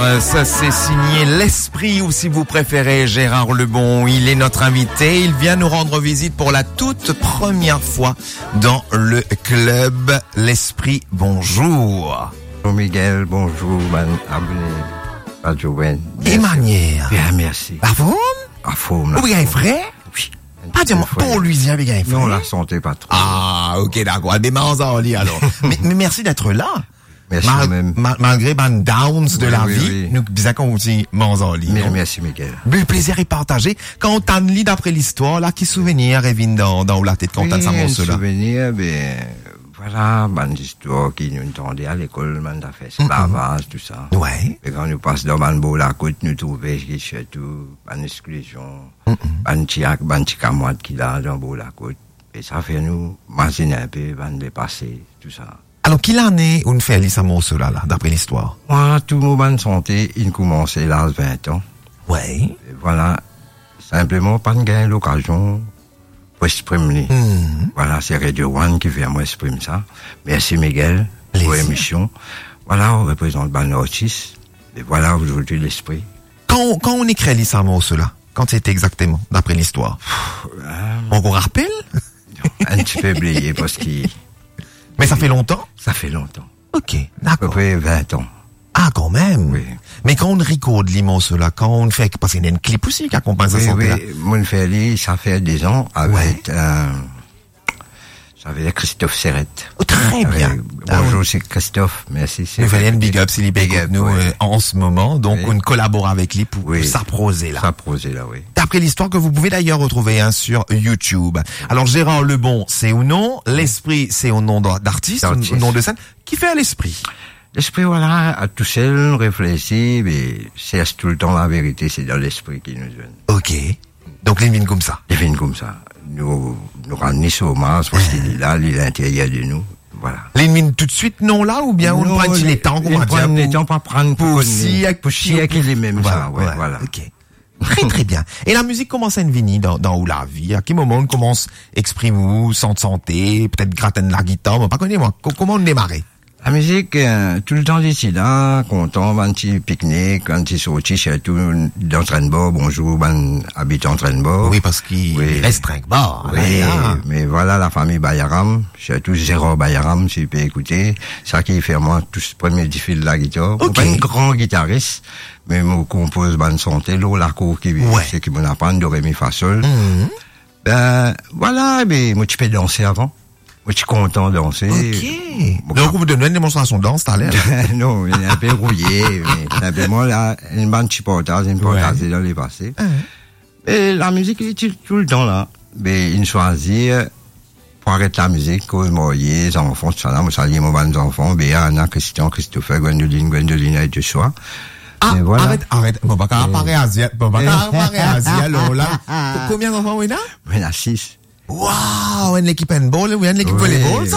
Ça c'est signé L'Esprit, ou si vous préférez Gérard Lebon. Il est notre invité, il vient nous rendre visite pour la toute première fois dans le club L'Esprit. Bonjour. Bonjour Miguel, bonjour Adjouen. Et manière. Bien, merci. La forme? La forme. Vous avez frais? Oui. Pas du pour Louisien, vous avez frais? Non, la santé pas trop. Ah, ok, d'accord. Des mains en lit alors. mais merci d'être là. Merci même. Malgré les downs de la vie, oui. nous disons qu'on dit Manzali. Merci Miguel. Le plaisir est partagé. Quand on t'en lit d'après l'histoire, là, qui souvenir revient dans la tête quand on t'en un cela? souvenir, voilà, bonne histoire qui nous entendait à l'école, on a fait esclavage, tout ça. Ouais. Et quand nous passons dans Banbo, la côte, nous trouvons qu'il y a tout, une exclusion, un petit camarade qui a dans Banbo, la côte. Et ça fait nous, imaginer un peu, van dépasser, tout ça. Alors, quelle année on fait l'Issamo cela, là, d'après l'histoire? Voilà, tout le monde de santé, il commençait là, 20 ans. Ouais. Et voilà, simplement, pas de gagner l'occasion pour exprimer. Voilà, c'est Radio One qui vient moi exprimer ça. Merci Miguel pour l'émission. Voilà, on représente Ban Ortiz. Et voilà, aujourd'hui, l'Esprit. Quand on écrit l'Issamo cela, quand c'était exactement, d'après l'histoire? On vous rappelle? Un petit peu oublié parce qu'il... Mais ça fait longtemps? Ça fait longtemps. Ok, À peu d'accord. près 20 ans. Ah, quand même. Oui. Mais quand on record l'immo cela, quand on fait, parce qu'il y a une clip aussi qui accompagne ça. Oui, mon frère, ça fait 10 ans avec, ça veut dire Christophe Serrette. Oh, très bien. Bonjour, c'est Christophe. Merci. Nous faisons une big up s'il est big up nous, ouais. en ce moment. Donc, Oui. on collabore avec lui pour s'approser là. S'approser là, oui. D'après l'histoire que vous pouvez d'ailleurs retrouver sur YouTube. Alors, Gérard Lebon, c'est au nom. L'Esprit, c'est au nom d'artiste, au nom de scène. Qui fait à l'Esprit? L'esprit, voilà, à tout seul, réfléchit, mais cherche tout le temps la vérité, c'est dans l'esprit qui nous donne. Ok. Donc, les mines comme ça. Il vient comme ça. Nous ramener sur Mars, parce qu'il est là, il est à l'intérieur de nous. Voilà. Les mines tout de suite, non là, ou bien on prend les temps, on va dire. Les temps, pas prendre pour si qu'il est même ça, voilà. Ok. Très, très bien. Et la musique commence à venir dans la vie. À quel moment on commence à exprimer, sans santé, peut-être gratter de la guitare, mais pas connais moi. Comment on démarrait? La musique, tout le temps d'ici là, content, un petit pique-nique, un petit sorti chez tout, dans Trenbord, bonjour, habitant Trenbord. Oui, parce qu'il reste Trenbord. Oui, mais voilà, la famille Bayaram, chez tout Gérard Bayaram, si tu peux écouter, ça qui fait moi, tout ce premier défi de la guitare. Okay. Pas un grand guitariste, mais moi, compose bonne santé, l'eau, la cour qui c'est qui m'en apprend, de Rémi Fassol. Voilà, mais moi, tu peux danser avant. Moi, je suis content de danser. Ok. Donc, vous me donnez une démonstration de danse, t'as l'air. Non, il est un peu rouillé, mais simplement, là, une bande chipotage, dans les passés. Et la musique, il est tout le temps là. Mais il choisit, pour arrêter la musique, cause moi, les enfants, tout ça là, moi, ça dit, mon bande enfants, Béa, Anna, Christian, Christopher, Gwendoline et Joshua. Ah, voilà. arrête. Bon, bah, quand apparaît Asia, alors là. Combien d'enfants, oui, là? Il y en a 6. Waouh, une équipe handball, ou une équipe volleyball, ça?